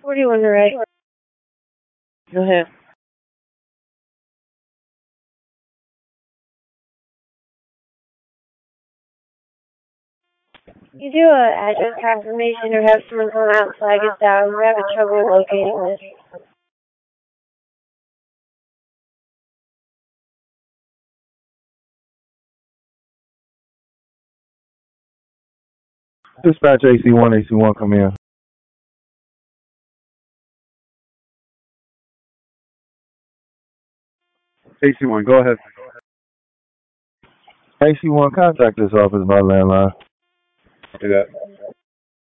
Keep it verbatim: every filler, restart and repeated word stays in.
forty-one to right. Go ahead. You do an address confirmation or have someone come outside get down. We're having trouble locating this. Dispatch A C one, A C one, come in. A C one, go ahead. A C one, contact this office by landline. Do that.